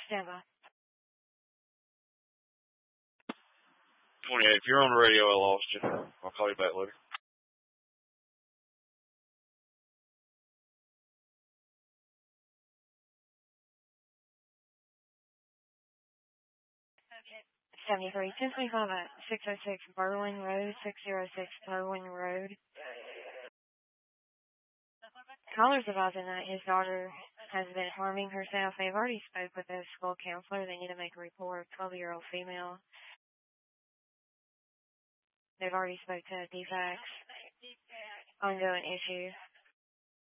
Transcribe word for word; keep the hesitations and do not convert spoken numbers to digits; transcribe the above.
stand by. twenty-eight, if you're on the radio, I lost you. I'll call you back later. seventy-three, ten twenty-five at six oh six Berwyn Road, six oh six Berwyn Road. Caller's advising that his daughter has been harming herself. They've already spoke with the school counselor. They need to make a report. twelve-year-old female. They've already spoke to D FACS. Ongoing issue.